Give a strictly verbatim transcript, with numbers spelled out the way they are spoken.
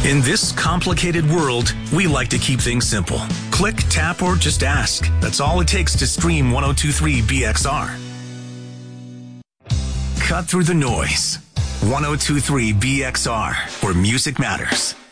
In this complicated world, we like to keep things simple. Click, tap, or just ask. That's all it takes to stream one oh two three B X R. Cut through the noise. one oh two three B X R, where music matters.